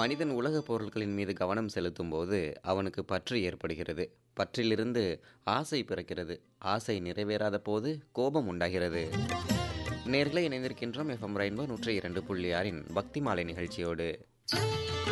மனிதன் உலகப் பொருட்களின் மீது கவனம் செலுத்தும்போது அவனுக்கு பற்று ஏற்படுகிறது. பற்றிலிருந்து ஆசை பிறக்கிறது. ஆசை நிறைவேறாத போது கோபம் உண்டாகிறது. நேயர்களே, இணைந்திருக்கின்றோம் எஃப்எம் ரெயின்போ 102.6 பக்தி மாலை நிகழ்ச்சியோடு.